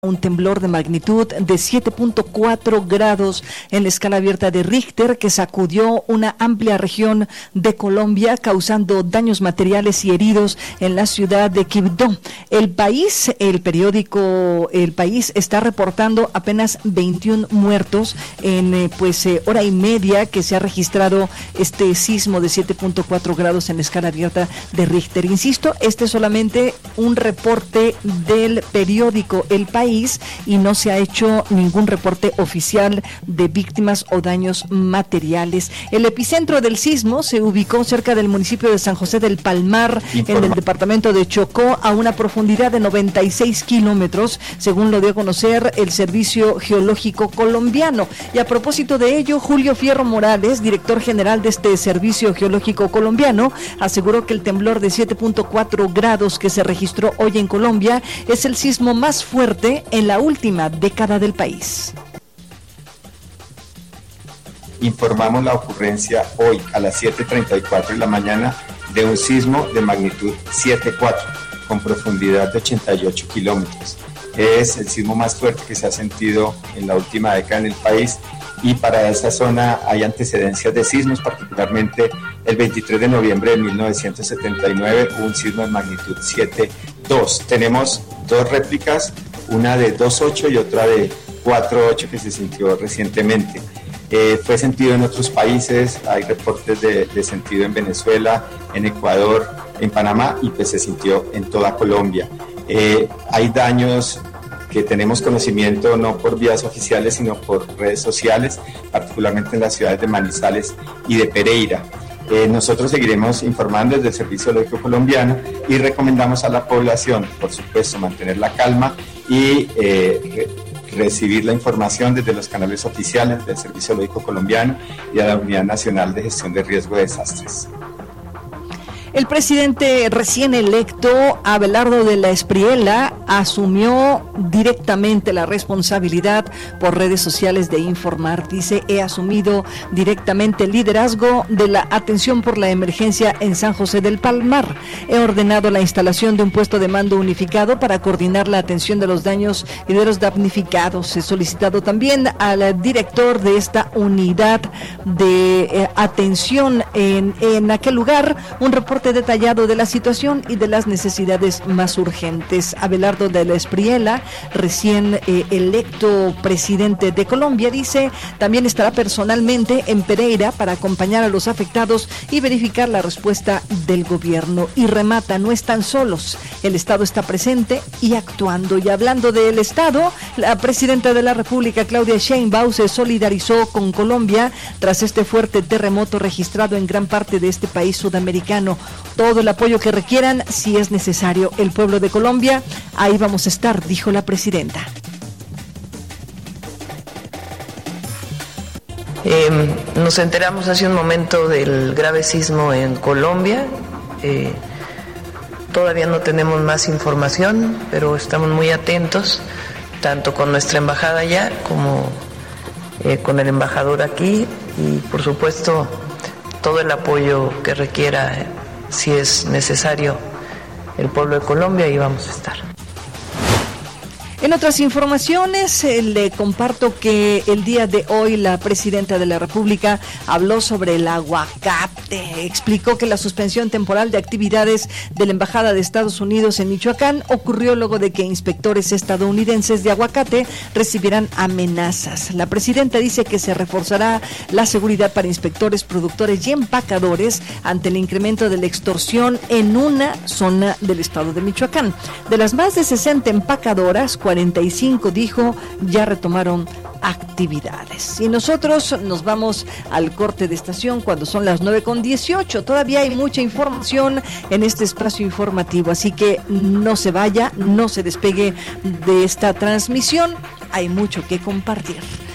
Un temblor de magnitud de 7.4 grados en la escala abierta de Richter que sacudió una amplia región de Colombia, causando daños materiales y heridos en la ciudad de Quibdó. El País está reportando apenas 21 muertos en hora y media que se ha registrado este sismo de 7.4 grados en la escala abierta de Richter. Insisto, este es solamente un reporte del periódico El País y no se ha hecho ningún reporte oficial de víctimas o daños materiales. El epicentro del sismo se ubicó cerca del municipio de San José del Palmar, en el departamento de Chocó, a una profundidad de 96 kilómetros, según lo dio a conocer el Servicio Geológico Colombiano. Y a propósito de ello, Julio Fierro Morales, director general de este Servicio Geológico Colombiano, aseguró que el temblor de 7.4 grados que se registró hoy en Colombia es el sismo más fuerte en la última década del país. Informamos la ocurrencia hoy a las 7:34 de la mañana de un sismo de magnitud 7.4 con profundidad de 88 kilómetros. Es el sismo más fuerte que se ha sentido en la última década en el país y para esa zona hay antecedencias de sismos, particularmente el 23 de noviembre de 1979 hubo un sismo de magnitud 7.2. Tenemos dos réplicas, una de 2.8 y otra de 4.8 que se sintió recientemente. Fue sentido en otros países, hay reportes de sentido en Venezuela, en Ecuador, en Panamá y pues se sintió en toda Colombia. Hay daños que tenemos conocimiento no por vías oficiales sino por redes sociales, particularmente en las ciudades de Manizales y de Pereira. Nosotros seguiremos informando desde el Servicio Geológico Colombiano y recomendamos a la población, por supuesto, mantener la calma y recibir la información desde los canales oficiales del Servicio Geológico Colombiano y a la Unidad Nacional de Gestión de Riesgo de Desastres. El presidente recién electo, Abelardo de la Espriella, asumió directamente la responsabilidad por redes sociales de informar. Dice, he asumido directamente el liderazgo de la atención por la emergencia en San José del Palmar. He ordenado la instalación de un puesto de mando unificado para coordinar la atención de los daños y de los damnificados. He solicitado también al director de esta unidad de atención en aquel lugar un reporte detallado de la situación y de las necesidades más urgentes. Abelardo de la Espriella, recién electo presidente de Colombia, dice, también estará personalmente en Pereira para acompañar a los afectados y verificar la respuesta del gobierno. Y remata, no están solos, el Estado está presente y actuando. Y hablando del Estado, la presidenta de la República, Claudia Sheinbaum, se solidarizó con Colombia tras este fuerte terremoto registrado en gran parte de este país sudamericano. Todo el apoyo que requieran, si es necesario. El pueblo de Colombia, ahí vamos a estar, dijo la presidenta. Nos enteramos hace un momento del grave sismo en Colombia. Todavía no tenemos más información, pero estamos muy atentos, tanto con nuestra embajada allá como con el embajador aquí, y por supuesto todo el apoyo que requiera, si es necesario, el pueblo de Colombia, y vamos a estar. En otras informaciones, le comparto que el día de hoy la presidenta de la República habló sobre el aguacate. Explicó que la suspensión temporal de actividades de la Embajada de Estados Unidos en Michoacán ocurrió luego de que inspectores estadounidenses de aguacate recibieran amenazas. La presidenta dice que se reforzará la seguridad para inspectores, productores y empacadores ante el incremento de la extorsión en una zona del estado de Michoacán. De las más de 60 empacadoras, 45, dijo, ya retomaron actividades. Y nosotros nos vamos al corte de estación cuando son las 9:18. Todavía hay mucha información en este espacio informativo, así que no se vaya, no se despegue de esta transmisión. Hay mucho que compartir.